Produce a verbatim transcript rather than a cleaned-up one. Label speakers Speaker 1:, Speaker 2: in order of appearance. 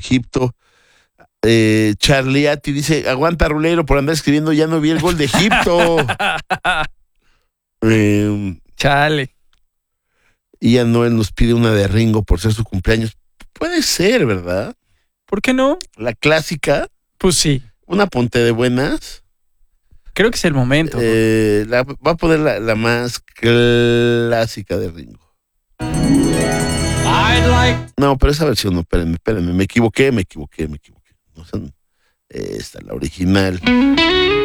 Speaker 1: Egipto. Eh, Charliati dice, aguanta Rulero por andar escribiendo, ya no vi el gol de Egipto. eh,
Speaker 2: Chale.
Speaker 1: Ian Noel nos pide una de Ringo por ser su cumpleaños. Puede ser, ¿verdad?
Speaker 2: ¿Por qué no?
Speaker 1: La clásica,
Speaker 2: Pues sí.
Speaker 1: una ponte de buenas.
Speaker 2: Creo que es el momento.
Speaker 1: Eh, la, va a poner la, la más clásica de Ringo.
Speaker 3: I'd like...
Speaker 1: No, pero esa versión no, espérenme, espérenme, me equivoqué, me equivoqué, me equivoqué. No, esa no. Esta, la original.